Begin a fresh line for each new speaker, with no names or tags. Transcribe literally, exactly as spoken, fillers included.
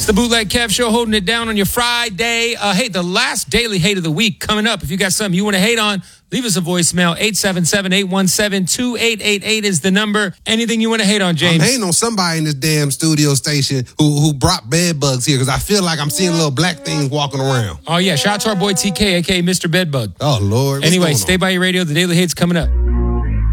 It's the Bootleg Kev Show, holding it down on your Friday. Uh, hey, the last daily hate of the week coming up. If you got something you want to hate on, leave us a voicemail. eight seven seven, eight one seven, two eight eight eight is the number. Anything you want to hate on, James?
I'm hating on somebody in this damn studio station who who brought bed bugs here because I feel like I'm seeing little black things walking around.
Oh, yeah. Shout out to our boy T K, a k a. Mister Bedbug.
Oh, Lord. What's
Anyway,
going
stay
on?
by your radio. The daily hate's coming up.